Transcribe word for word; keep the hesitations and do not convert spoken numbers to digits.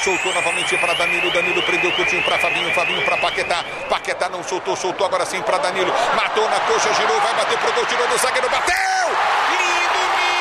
soltou novamente para Danilo, Danilo prendeu o Coutinho para Fabinho, Fabinho para Paquetá, Paquetá não soltou, soltou agora sim para Danilo, matou na coxa, girou, vai bater pro gol, tirou do zagueiro.